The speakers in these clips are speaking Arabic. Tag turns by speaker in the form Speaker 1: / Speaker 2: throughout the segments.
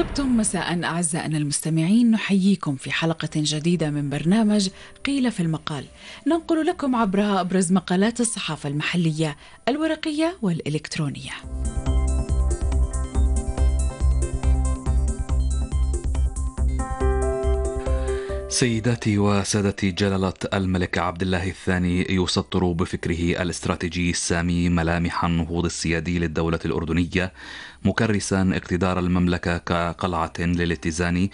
Speaker 1: طبتم مساء أعزائنا المستمعين، نحييكم في حلقة جديدة من برنامج قيل في المقال، ننقل لكم عبرها أبرز مقالات الصحافة المحلية الورقية والإلكترونية.
Speaker 2: سيداتي وسادتي، جلالة الملك عبد الله الثاني يسطر بفكره الاستراتيجي السامي ملامح النهوض السيادي للدولة الأردنية، مكرسا اقتدار المملكة كقلعة للاتزان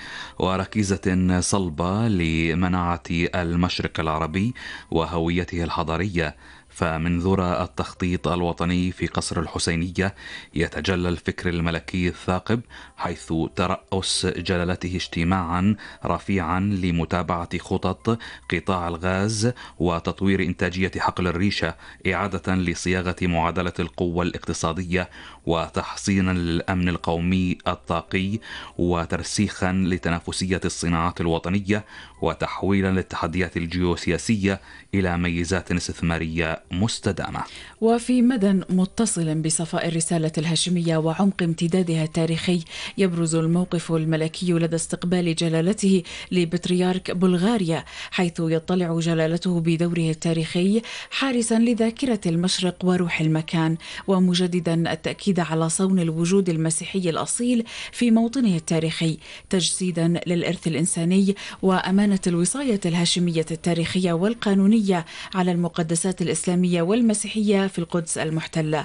Speaker 2: وركيزة صلبة لمناعة المشرق العربي وهويته الحضارية. فمن ذرى التخطيط الوطني في قصر الحسينية يتجلى الفكر الملكي الثاقب، حيث ترأس جلالته اجتماعا رفيعا لمتابعة خطط قطاع الغاز وتطوير إنتاجية حقل الريشة، إعادة لصياغة معادلة القوة الاقتصادية وتحصينا للأمن القومي الطاقي وترسيخا لتنافسية الصناعات الوطنية وتحويلا للتحديات الجيوسياسية إلى ميزات استثمارية مستدامة.
Speaker 1: وفي مدى متصل بصفاء الرسالة الهاشمية وعمق امتدادها التاريخي، يبرز الموقف الملكي لدى استقبال جلالته لبطريرك بلغاريا، حيث يطلع جلالته بدوره التاريخي حارسا لذاكرة المشرق وروح المكان، ومجددا التأكيد على صون الوجود المسيحي الأصيل في موطنه التاريخي، تجسيدا للإرث الإنساني وأمانة الوصاية الهاشمية التاريخية والقانونية على المقدسات الإسلامية والمسيحية في القدس المحتلة.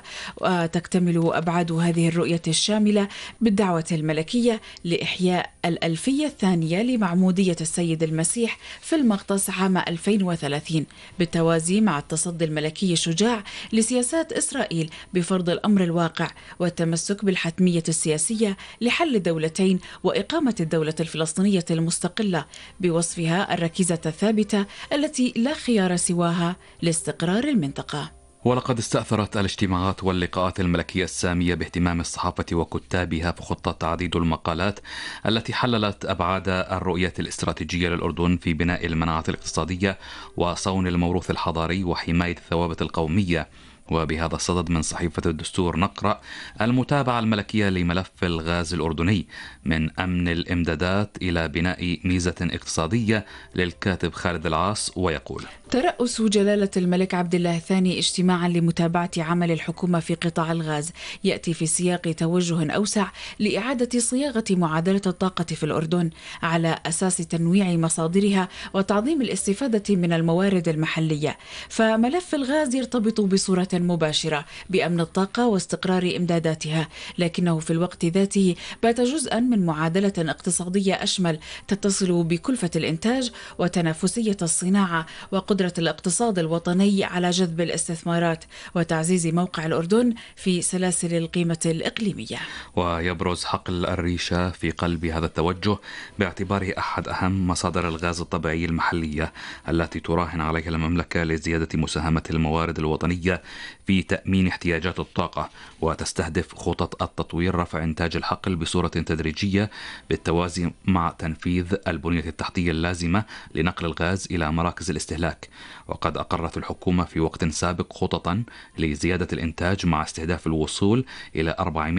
Speaker 1: وتكتمل أبعاد هذه الرؤية الشاملة بالدعوة الملكية لإحياء الألفية الثانية لمعمودية السيد المسيح في المقدس عام 2030، بالتوازي مع التصدي الملكي الشجاع لسياسات إسرائيل بفرض الأمر الواقع والتمسك بالحتمية السياسية لحل الدولتين وإقامة الدولة الفلسطينية المستقلة، بوصفها الركيزة الثابتة التي لا خيار سواها لاستقرار المنطقة.
Speaker 2: ولقد استأثرت الاجتماعات واللقاءات الملكية السامية باهتمام الصحافة وكتابها في خطة عديد المقالات التي حللت أبعاد الرؤية الاستراتيجية للأردن في بناء المناعة الاقتصادية وصون الموروث الحضاري وحماية الثوابت القومية. وبهذا الصدد من صحيفة الدستور نقرأ المتابعة الملكية لملف الغاز الأردني من أمن الإمدادات إلى بناء ميزة اقتصادية للكاتب خالد العاص، ويقول:
Speaker 1: ترأس جلالة الملك عبد الله الثاني اجتماعا لمتابعة عمل الحكومة في قطاع الغاز يأتي في سياق توجه أوسع لإعادة صياغة معادلة الطاقة في الأردن على أساس تنويع مصادرها وتعظيم الاستفادة من الموارد المحلية. فملف الغاز يرتبط بصورة مباشرة بأمن الطاقة واستقرار إمداداتها، لكنه في الوقت ذاته بات جزءا من معادلة اقتصادية أشمل تتصل بكلفة الإنتاج وتنافسية الصناعة وقدرة الاقتصاد الوطني على جذب الاستثمارات وتعزيز موقع الأردن في سلاسل القيمة الإقليمية.
Speaker 2: ويبرز حقل الريشة في قلب هذا التوجه باعتباره أحد أهم مصادر الغاز الطبيعي المحلية التي تراهن عليها المملكة لزيادة مساهمة الموارد الوطنية في تأمين احتياجات الطاقة، وتستهدف خطط التطوير رفع إنتاج الحقل بصورة تدريجية بالتوازي مع تنفيذ البنية التحتية اللازمة لنقل الغاز إلى مراكز الاستهلاك. وقد أقرت الحكومة في وقت سابق خططا لزيادة الإنتاج مع استهداف الوصول إلى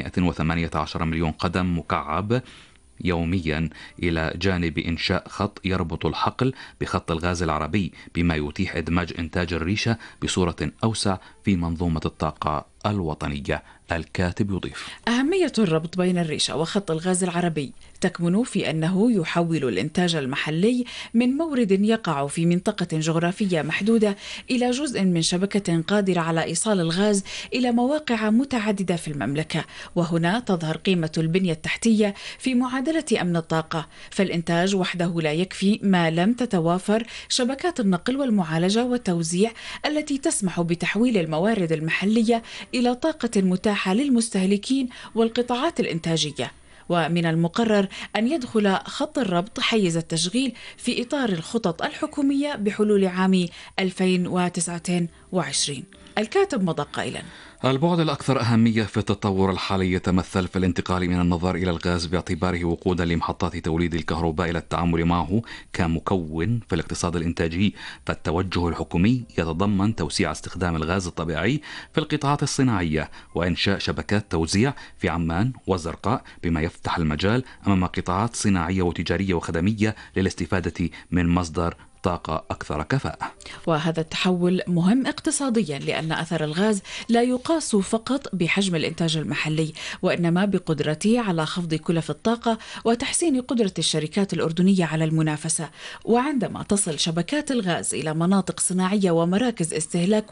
Speaker 2: 418 مليون قدم مكعب يوميا، إلى جانب إنشاء خط يربط الحقل بخط الغاز العربي، بما يتيح إدماج إنتاج الريشة بصورة أوسع في منظومة الطاقة الوطنية. الكاتب يضيف:
Speaker 1: أهمية الربط بين الريشة وخط الغاز العربي تكمن في أنه يحول الإنتاج المحلي من مورد يقع في منطقة جغرافية محدودة إلى جزء من شبكة قادرة على إيصال الغاز إلى مواقع متعددة في المملكة. وهنا تظهر قيمة البنية التحتية في معادلة أمن الطاقة، فالإنتاج وحده لا يكفي ما لم تتوافر شبكات النقل والمعالجة والتوزيع التي تسمح بتحويل الموارد المحلية إلى طاقة متاحة للمستهلكين والقطاعات الإنتاجية. ومن المقرر أن يدخل خط الربط حيز التشغيل في إطار الخطط الحكومية بحلول عام 2029. الكاتب مضى قائلا:
Speaker 2: البعد الأكثر أهمية في التطور الحالي يتمثل في الانتقال من النظر إلى الغاز باعتباره وقودا لمحطات توليد الكهرباء إلى التعامل معه كمكون في الاقتصاد الإنتاجي. فالتوجه الحكومي يتضمن توسيع استخدام الغاز الطبيعي في القطاعات الصناعية وإنشاء شبكات توزيع في عمان والزرقاء، بما يفتح المجال أمام قطاعات صناعية وتجارية وخدمية للاستفادة من مصدر طاقة أكثر كفاءة.
Speaker 1: وهذا التحول مهم اقتصاديا لأن أثر الغاز لا يقاس فقط بحجم الإنتاج المحلي، وإنما بقدرته على خفض كلف الطاقة وتحسين قدرة الشركات الأردنية على المنافسة. وعندما تصل شبكات الغاز إلى مناطق صناعية ومراكز استهلاك